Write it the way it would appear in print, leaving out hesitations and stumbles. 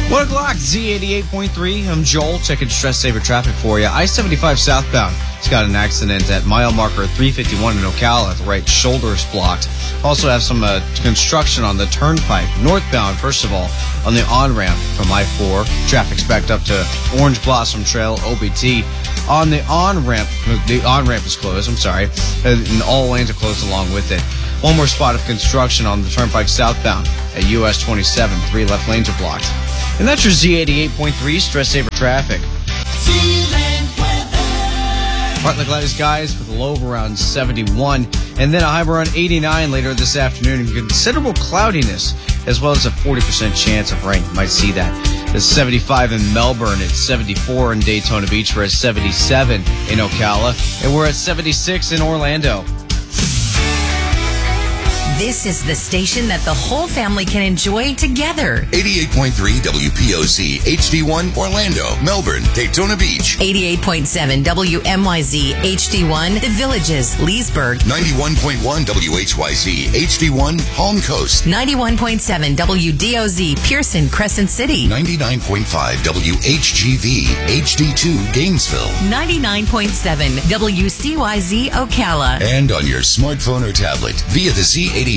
1 o'clock, Z88.3. I'm Joel, checking Stress Saver traffic for you. I-75 southbound. It's got an accident at mile marker 351 in Ocala. The right shoulder is blocked. Also have some construction on the turnpike. Northbound, first of all, on the on-ramp from I-4. Traffic's backed up to Orange Blossom Trail, OBT. On the on-ramp is closed, and all lanes are closed along with it. One more spot of construction on the turnpike southbound at US 27. 3 left lanes are blocked. And that's your Z88.3 Stress Saver traffic. Partly cloudy skies with a low of around 71, and then a high around 89 later this afternoon. And considerable cloudiness, as well as a 40% chance of rain. You might see that. It's 75 in Melbourne, it's 74 in Daytona Beach, we're at 77 in Ocala, and we're at 76 in Orlando. This is the station that the whole family can enjoy together. 88.3 WPOC, HD1, Orlando, Melbourne, Daytona Beach. 88.7 WMYZ, HD1, The Villages, Leesburg. 91.1 WHYZ, HD1, Palm Coast. 91.7 WDOZ, Pearson, Crescent City. 99.5 WHGV, HD2, Gainesville. 99.7 WCYZ, Ocala. And on your smartphone or tablet via the Z88